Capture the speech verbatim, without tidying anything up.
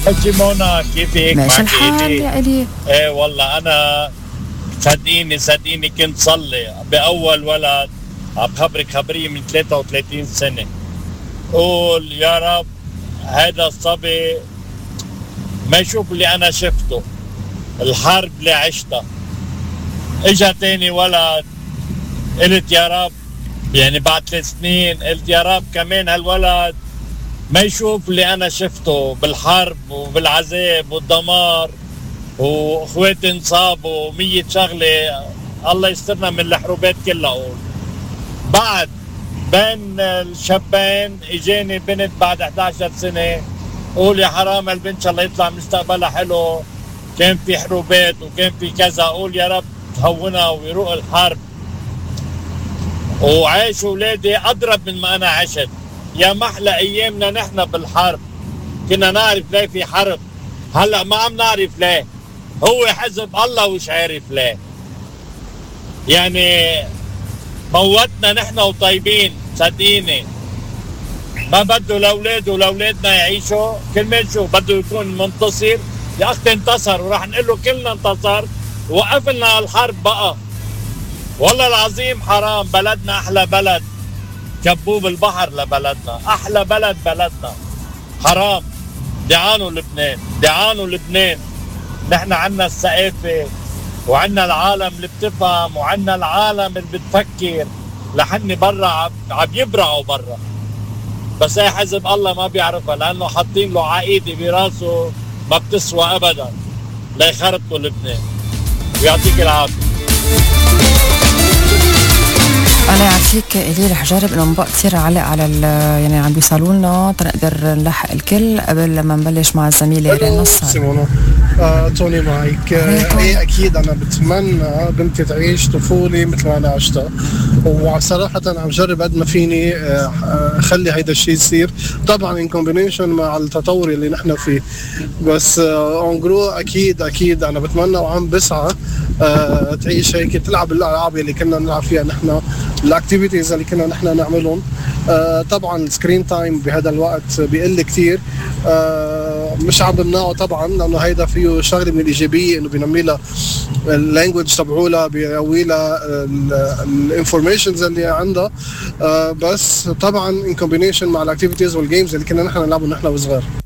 منى كيفك؟ ماشي الحال يا إلي. ايه والله انا صدقيني صدقيني كنت صلي باول ولد، عم خبرك خبريه من ثلاثة وثلاثين سنة، قول يا رب هذا الصبي ما يشوف اللي انا شفته، الحرب اللي عشتها. اجا تاني ولد، قلت يا رب يعني بعد ثلاث سنين قلت يا رب كمان هالولد ما يشوف اللي انا شفته بالحرب وبالعذاب والدمار، واخواتي انصابوا مية شغله، الله يسترنا من الحروبات كلها. اقول بعد بين الشابين اجاني بنت بعد احد عشر سنه، قول يا حرام البنت ان شاء الله يطلع مستقبلها حلو، كان في حروبات وكان في كذا، قول يا رب تهونها ويروق الحرب، وعايش اولادي اضرب من ما انا عشت. يا محلى ايامنا نحن بالحرب، كنا نعرف ليه في حرب، هلا ما عم نعرف ليه، هو حزب الله وش عارف ليه. يعني موتنا نحن وطيبين صدقيني، ما بده لاولاده ولاولادنا يعيشوا، كرمال شو بده يكون منتصر؟ يا اختي انتصر وراح نقول له كلنا انتصر، وقف لنا الحرب بقى. والله العظيم حرام، بلدنا احلى بلد، كبوب البحر لبلدنا، احلى بلد بلدنا، حرام. دعانوا لبنان، دعانوا لبنان، نحن عنا الثقافة وعنا العالم اللي بتفهم وعنا العالم اللي بتفكر، لحني برا عم يبرعوا برا، بس اي حزب الله ما بيعرفها لانه حاطين له عقيدة براسه ما بتسوى ابدا ليخربطوا لبنان. ويعطيك العافية. الله يعافيك إلي، رح جرب انه ما كثير اعلق على يعني عم بيوصلوا لنا تنقدر نلحق الكل قبل ما نبلش مع الزميله رين نصر. سيمونا آه، توني معك. آه، ايه اكيد انا بتمنى بنتي تعيش طفوله مثل ما انا عشتها، وصراحه عم جرب قد ما فيني آه، اخلي هيدا الشيء يصير، طبعا ان كومبينيشن مع التطور اللي نحن فيه، بس اون جرو اكيد اكيد انا بتمنى وعم بسعى آه، تعيش هيك، تلعب الالعاب اللي كنا نلعب فيها نحن، الاكتيفيتيز اللي كنا نحن نعملهم. آه طبعا السكرين تايم بهذا الوقت بيقل كتير، آه مش عم بمنعه طبعا لانه هيدا فيه شغله من الايجابيه، انه بينمي لها اللانجوج تبعولها، بيقوي لها الانفورميشنز اللي عندها، آه بس طبعا ان كومبينيشن مع الاكتيفيتيز والجيمز اللي كنا نحن نلعبهم نحن وصغار.